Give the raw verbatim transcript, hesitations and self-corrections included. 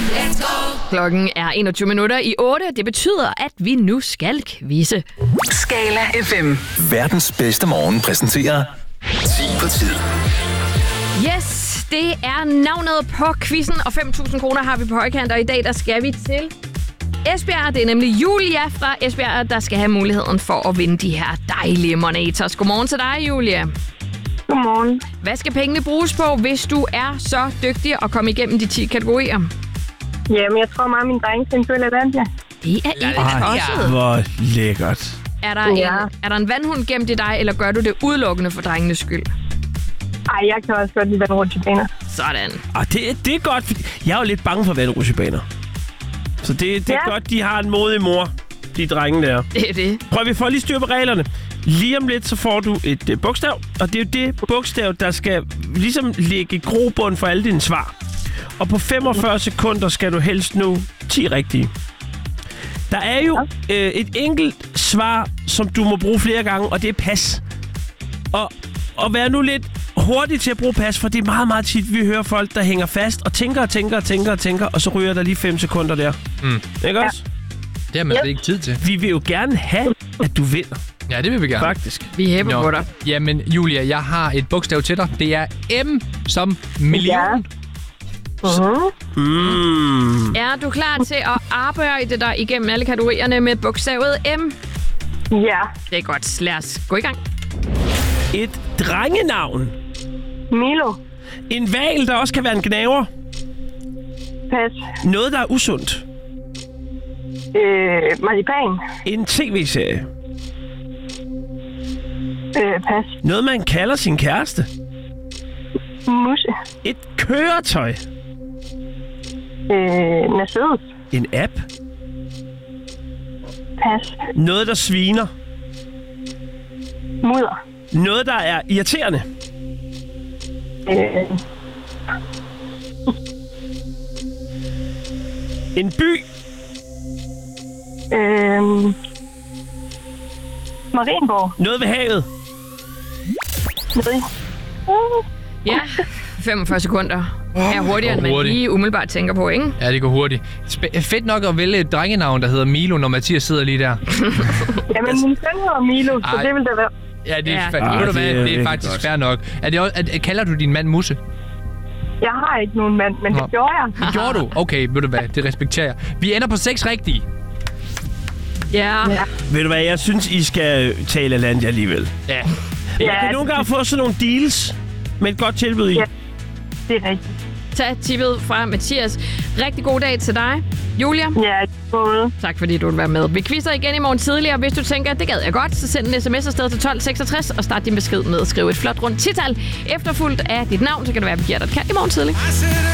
Klokken er enogtyve minutter i otte. Det betyder, at vi nu skal quizze. Skala F M. Verdens bedste morgen præsenterer ti på tid. Yes, det er navnet på quizzen, og fem tusind kroner har vi på højkant, og i dag der skal vi til Esbjerg. Det er nemlig Julia fra Esbjerg, der skal have muligheden for at vinde de her dejlige monators. Godmorgen til dig, Julia. Godmorgen. Hvad skal pengene bruges på, hvis du er så dygtig at komme igennem de ti kategorier? Jamen, jeg tror meget, min dreng skal følge Atlanta. Det er ikke tosset. Hvor lækkert. Er der, Ja. en, er der en vandhund gemt i dig, eller gør du det udelukkende for drengenes skyld? Ej, jeg kan også godt lide vandrutsjebaner. Sådan. Og det, det er godt, fordi jeg er jo lidt bange for vandrutsjebaner. Så det, det er Ja. godt, de har en modig mor, de drenge der. Det er det. Prøv, vi får lige styr på reglerne. Lige om lidt, så får du et øh, bogstav, og det er jo det bogstav, der skal ligesom lægge grobund for alle dine svar. Og på femogfyrre sekunder skal du helst nå ti rigtige. Der er jo øh, et enkelt svar, som du må bruge flere gange, og det er pas. Og, og vær nu lidt hurtig til at bruge pas, for det er meget, meget tit, vi hører folk, der hænger fast og tænker og tænker og tænker og tænker, og så ryger der lige fem sekunder der. Mm. Ikke også? Det har man Yep. yep. ikke tid til. Vi vil jo gerne have, at du vinder, Ja, det vil vi gerne. faktisk. Vi hæpper Nå. på dig. Jamen, Julia, jeg har et bogstav til dig. Det er M som million. Ja. Uh-huh. Mm. Er du klar til at arbejde dig igennem alle kategorierne med bogstavet M? Ja. Det er godt. Lad os gå i gang. Et drengenavn. Milo. En hval, der også kan være en gnaver. Pas. Noget, der er usundt. Øh, marcipan. En tv-serie. Øh, pas. Noget, man kalder sin kæreste. Musse. Et køretøj. Øh, Mercedes. En app. Pas. Noget, der sviner. Mudder. Noget, der er irriterende. Øh, En by. øh, Marienborg. Noget ved havet. Nede. Uh, Ja, femogfyrre sekunder. Er hurtigere, end man hurtigt. lige umiddelbart tænker på, ikke? Ja, det går hurtigt. Sp- fedt nok at vælge et drengenavn, der hedder Milo, når Mathias sidder lige der. Jamen, min søn hedder Milo, så Ej. det vil det være. Ja, det er, Ja. fa- Ah, ved du det hvad? er Det er virkelig faktisk godt. fair nok. Er det også, at, kalder du din mand Musse? Jeg har ikke nogen mand, men Nå. det gjorde jeg. Det gjorde du? Okay, ved du hvad? Det respekterer jeg. Vi ender på seks rigtige. Ja. Ja. Ved du hvad, jeg synes, I skal tale land alligevel. Ja. Jeg kan nogle gange få sådan nogle deals med et godt tilbud i. Ja. Det er rigtigt. Tag tippet fra Mathias. Rigtig god dag til dig, Julia. Ja, både. Tak fordi du vil være med. Vi quizzer igen i morgen tidligere. Hvis du tænker, det gad jeg godt, så send en sms afsted til tolv seksogtres og start din besked med at skrive et flot rundt tital. Efterfulgt af dit navn, så kan det være, at vi giver dig et kald i morgen tidlig.